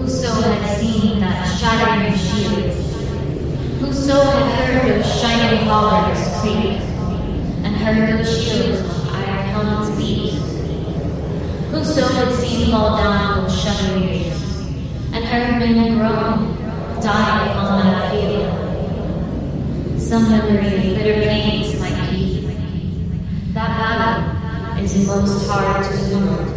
Whoso had seen that shattering of shields, whoso had heard those shining haulers creak, and heard those shields on iron helmets beat, whoso had seen fall down those shuddering, and heard men groan, die upon that field. Some memory of bitter pains might keep. That battle is most hard to endure.